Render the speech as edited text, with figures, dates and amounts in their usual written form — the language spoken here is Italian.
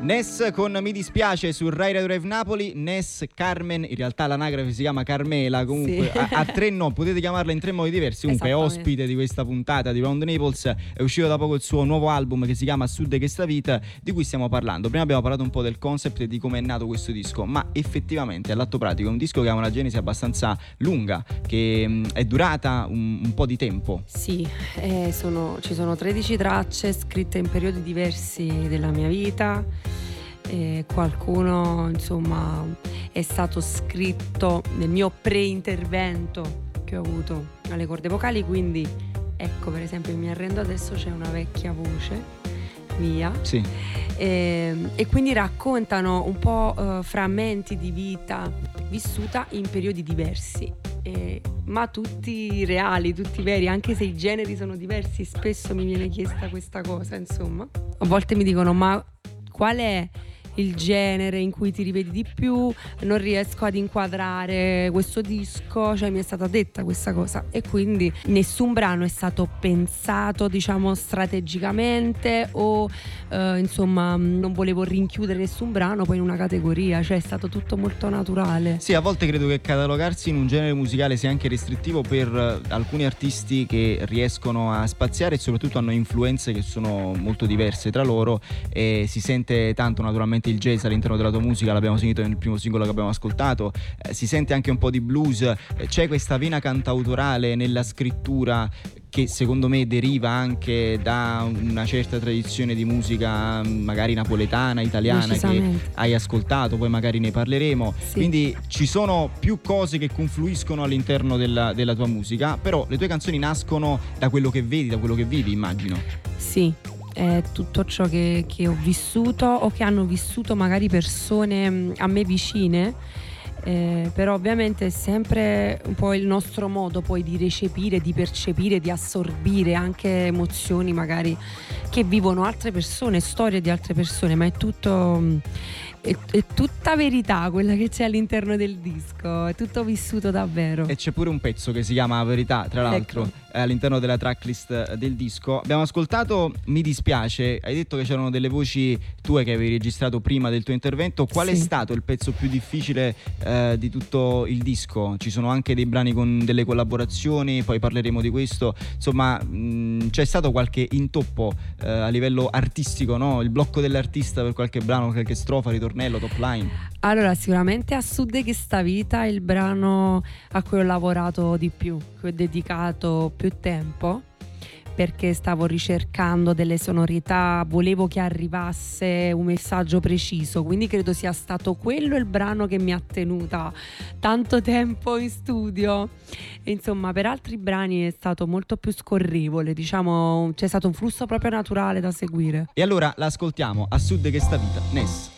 Ness con Mi dispiace su Rai Radio Rev Napoli. Ness Carmen, in realtà l'anagrafe si chiama Carmela, comunque sì. a tre no, potete chiamarla in tre modi diversi. Comunque è ospite di questa puntata di Round Naples. È uscito da poco il suo nuovo album che si chiama Sud de questa vita, di cui stiamo parlando. Prima abbiamo parlato un po' del concept e di come è nato questo disco, ma effettivamente all'atto pratico è un disco che ha una genesi abbastanza lunga, che è durata un po' di tempo. Sì, ci sono 13 tracce scritte in periodi diversi della mia vita. Qualcuno insomma è stato scritto nel mio pre-intervento che ho avuto alle corde vocali, quindi ecco, per esempio, Mi arrendo adesso c'è una vecchia voce mia, sì. E quindi raccontano un po' frammenti di vita vissuta in periodi diversi, ma tutti reali, tutti veri, anche se i generi sono diversi. Spesso mi viene chiesta questa cosa, insomma. A volte mi dicono: ma qual è il genere in cui ti rivedi di più? Non riesco ad inquadrare questo disco, cioè mi è stata detta questa cosa, e quindi nessun brano è stato pensato, diciamo, strategicamente o insomma non volevo rinchiudere nessun brano poi in una categoria, cioè è stato tutto molto naturale. Sì, a volte credo che catalogarsi in un genere musicale sia anche restrittivo per alcuni artisti che riescono a spaziare e soprattutto hanno influenze che sono molto diverse tra loro, e si sente tanto naturalmente il jazz all'interno della tua musica, l'abbiamo sentito nel primo singolo che abbiamo ascoltato, si sente anche un po' di blues, c'è questa vena cantautorale nella scrittura che secondo me deriva anche da una certa tradizione di musica magari napoletana, italiana, che hai ascoltato, poi magari ne parleremo, sì. Quindi ci sono più cose che confluiscono all'interno della tua musica, però le tue canzoni nascono da quello che vedi, da quello che vivi, immagino. Sì, è tutto ciò che ho vissuto o che hanno vissuto magari persone a me vicine, però ovviamente è sempre un po' il nostro modo poi di recepire, di percepire, di assorbire anche emozioni magari che vivono altre persone, storie di altre persone, ma è tutta verità quella che c'è all'interno del disco, è tutto vissuto davvero. E c'è pure un pezzo che si chiama Verità, tra l'altro, ecco, all'interno della tracklist del disco. Abbiamo ascoltato Mi dispiace, hai detto che c'erano delle voci tue che avevi registrato prima del tuo intervento. Qual è stato il pezzo più difficile di tutto il disco? Ci sono anche dei brani con delle collaborazioni, poi parleremo di questo. Insomma, c'è stato qualche intoppo a livello artistico, no? Il blocco dell'artista per qualche brano, qualche strofa, ritornello, top line? Allora, sicuramente A Sud de questa vita è il brano a cui ho lavorato di più, cui ho dedicato più tempo, perché stavo ricercando delle sonorità, volevo che arrivasse un messaggio preciso, quindi credo sia stato quello il brano che mi ha tenuta tanto tempo in studio. E insomma, per altri brani è stato molto più scorrevole, diciamo, c'è stato un flusso proprio naturale da seguire. E allora l'ascoltiamo, A Sud de questa vita, Ness.